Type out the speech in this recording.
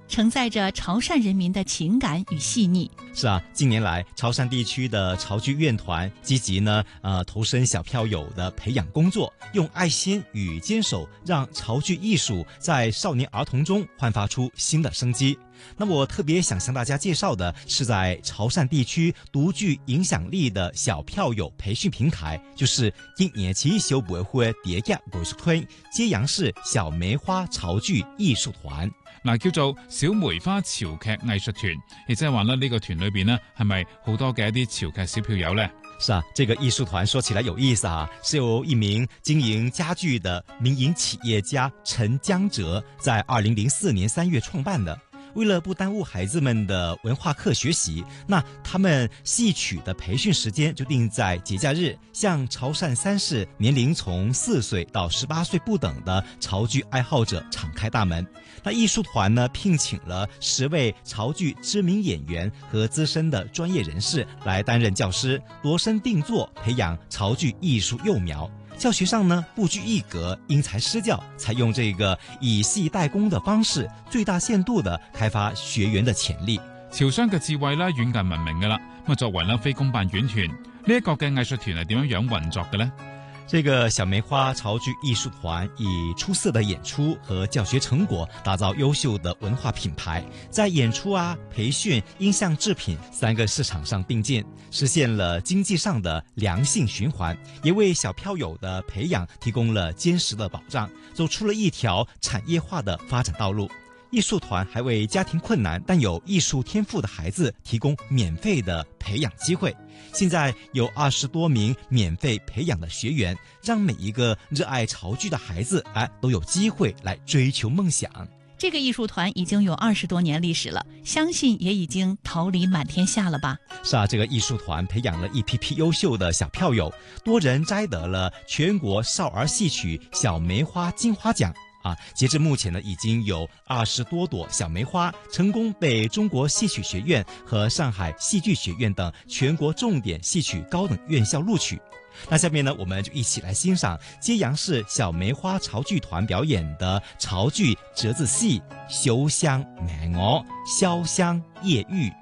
承载着潮汕人民的情感与细腻。 是啊，近年来潮汕地区的潮剧院团积极投身小票友的培养工作，用爱心与坚守，让潮剧艺术在少年儿童中焕发出新的生机。那我特别想向大家介绍的是在潮汕地区独具影响力的小票友培训平台，就是今年起小培會第一藝術團揭陽市小梅花潮劇藝術團。 叫做小梅花潮劇藝術團，亦即係話呢個團裏邊呢係咪好多嘅一啲潮劇小票友呢？ 是啊，這個藝術團說起來有意思啊，是由一名經營家具的民營企業家陳江哲在2004年3月創辦的。為了不耽誤孩子們的文化課學習，那他們戲曲的培訓時間就定在節假日，向潮汕3市年齡從4歲到18歲不等的潮劇愛好者敞開大門。那藝術團呢，聘請了10位潮劇知名演員和資深的專業人士來擔任教師，量身定做培養潮劇藝術幼苗。教學上呢，不拘一格，因材施教，採用這個以戲代工的方式，最大限度地開發學員的潛力。 潮汕嘅智慧咧遠近聞名噶啦，咁作為非公辦院團，呢一個嘅藝術團係點樣運作嘅呢？ 這個小梅花潮劇藝術團以出色的演出和教學成果，打造優秀的文化品牌，在演出培訓、音像製品3個市場上並進，實現了經濟上的良性循環，也為小票友的培養提供了堅實的保障，走出了一條產業化的發展道路。藝術團還為家庭困難但有藝術天賦的孩子提供免費的培養機會。現在有20多名免費培養的學員，讓每一個熱愛潮劇的孩子都有機會來追求夢想。 這個藝術團已經有20多年歷史了，相信也已經桃李滿天下了吧？ 是啊，這個藝術團培養了一批批優秀的小票友，多人摘得了全國少兒戲曲小梅花金花獎。截至目前呢，已經有20多朵小梅花成功被中國戲曲學院和上海戲劇學院等全國重點戲曲高等院校錄取。那下面呢，我們就一起來欣賞揭陽市小梅花潮劇團表演的潮劇折子戲《繡香賣我瀟湘夜遇》。